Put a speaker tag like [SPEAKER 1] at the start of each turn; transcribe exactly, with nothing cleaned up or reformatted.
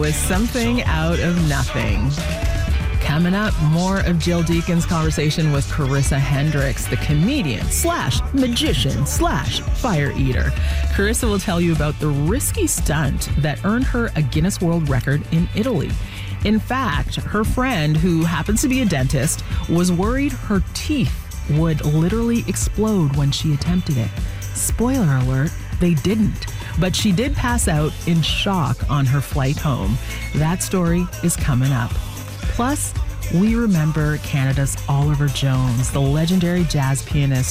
[SPEAKER 1] with Something Out of Nothing. Coming up, more of Jill Deacon's conversation with Carissa Hendricks, the comedian slash magician slash fire eater. Carissa will tell you about the risky stunt that earned her a Guinness World Record in Italy. In fact, her friend, who happens to be a dentist, was worried her teeth would literally explode when she attempted it. Spoiler alert, they didn't. But she did pass out in shock on her flight home. That story is coming up. Plus, we remember Canada's Oliver Jones, the legendary jazz pianist